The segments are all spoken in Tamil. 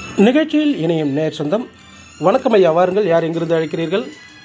நிகழ்ச்சியில் இணையும் நேர் சொந்தம். வணக்கம் ஐயா, வாருங்கள். யார் எங்கிருந்து அழைக்கிறீர்கள்?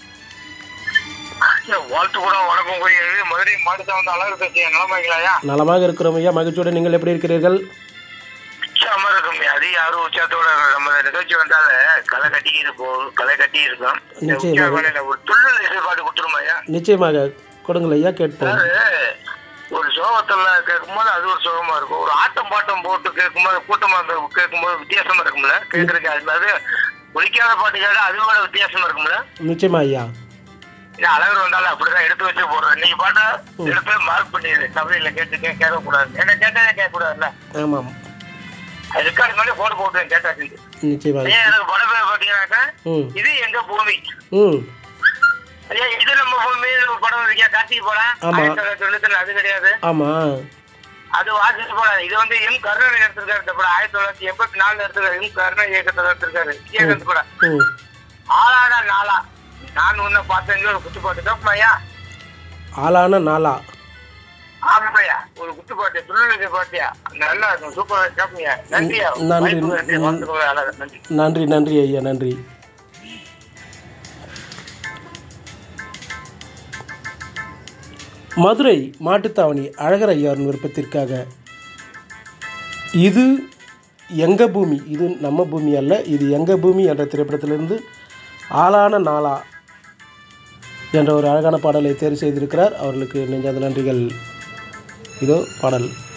வாழ்த்து கூட வணக்கம் கூறியது மதுரை மாவட்டத்தை வந்து அழகு பேசிய நலமாய்களாயா? நலமாக இருக்கிறோம் ஐயா, மகிழ்ச்சியோடு. நீங்கள் எப்படி இருக்கிறீர்கள்? உற்சாகமா இருக்கும். அது யாரும் உற்சாகத்தோட நம்ம நிகழ்ச்சி வந்தால களை கட்டி இருக்கும். ஒரு துள்ளல் எதிர்பார்த்து கொடுத்துருமா ஐயா? நிச்சயமாக கொடுங்கள் ஐயா, கேட்போம். ஒரு சோகத்துல கேட்கும்போது அது ஒரு சோகமா இருக்கும். ஒரு ஆட்டம் பாட்டம் போட்டு கேட்கும்போது கூட்டமா கேட்கும்போது வித்தியாசமா இருக்கும்ல கேட்கறதுக்கு. அது ஒழிக்காத பாட்டு கேட்டா அதுவோட வித்தியாசமா இருக்கும்ல. நிச்சயமா ஐயா. அழகர் வந்தாலும் அப்படிதான் எடுத்து வச்சு போடுறேன். இன்னைக்கு பாட்டா எடுத்து மார்க் பண்ணிடு. சபையில கேட்க கூடாது. என்ன கேட்டதே கேட்க கூடாதுல்ல. ஆமாம், ரெக்கார்டு மாதிரி போட்டு போட்டுருவேன் கேட்டாச்சு. நிச்சயமாக. எனக்கு படம் பேர் பாத்தீங்கன்னாக்கா இது எங்க பூமி, ஐயா இது நம்ம பூமி. படம் இருக்கியா கார்த்திகை படம் அது கிடையாது. ஆமா, அது வாசிச்சு போடாது. இது வந்து எம் கருணை எடுத்திருக்காரு. இந்த படம் 1984 எடுத்திருக்காரு. எம் கருணை இயக்கத்தில் எடுத்திருக்காரு. விஜயகாந்த் படம். ஆளான நாளா நான் உன்னை பார்த்தேங்க ஒரு குத்துப்பாட்டு கேட்பையா? ஆளான நாளா? ஆமாய்யா, ஒரு குத்துப்பாட்டு துணை பாட்டியா நல்லா இருக்கும். சூப்பரா கேட்பீங்க. நன்றியா. நன்றி நன்றி ஐயா, நன்றி. மதுரை மாட்டுத்தாவணி அழகர் ஐயாவின் விருப்பத்திற்காக இது எங்க பூமி, இது நம்ம பூமி அல்ல, இது எங்க பூமி என்ற திரைப்படத்திலிருந்து ஆளான நாளா என்ற ஒரு அழகான பாடலை தேர்வு செய்திருக்கிறார். அவர்களுக்கு நெஞ்சார்ந்த நன்றிகள். இதோ பாடல்.